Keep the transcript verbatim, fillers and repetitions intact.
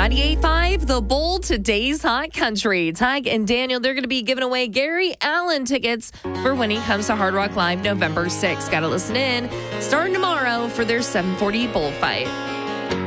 ninety-eight point five, The Bull, today's Hot Country. Tig and Daniel, they're going to be giving away Gary Allan tickets for when he comes to Hard Rock Live November sixth. Got to listen in starting tomorrow for their seven forty bullfight.